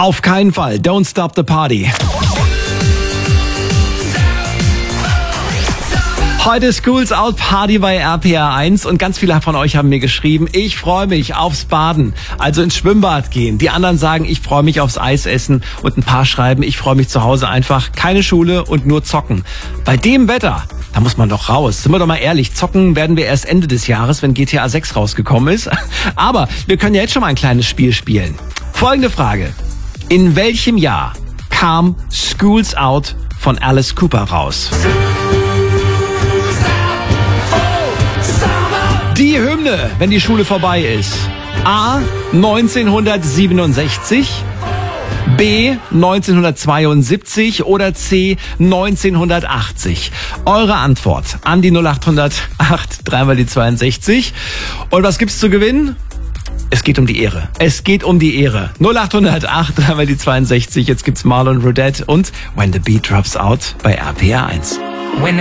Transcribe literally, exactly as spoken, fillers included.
Auf keinen Fall. Don't stop the party. Heute Schools Out Party bei R P R eins und ganz viele von euch haben mir geschrieben, ich freue mich aufs Baden, also ins Schwimmbad gehen. Die anderen sagen, ich freue mich aufs Eis essen und ein paar schreiben, ich freue mich zu Hause einfach, keine Schule und nur zocken. Bei dem Wetter, da muss man doch raus. Sind wir doch mal ehrlich, zocken werden wir erst Ende des Jahres, wenn G T A sechs rausgekommen ist. Aber wir können ja jetzt schon mal ein kleines Spiel spielen. Folgende Frage. In welchem Jahr kam Schools Out von Alice Cooper raus? Die Hymne, wenn die Schule vorbei ist. A. neunzehnhundertsiebenundsechzig, B. neunzehnhundertzweiundsiebzig oder C. neunzehnhundertachtzig. Eure Antwort an die null acht null acht, dreimal die zweiundsechzig. Und was gibt's zu gewinnen? Es geht um die Ehre. Es geht um die Ehre. null acht null acht, dreimal die zweiundsechzig. Jetzt gibt's Marlon Rodette und When the Beat Drops Out bei R P R eins.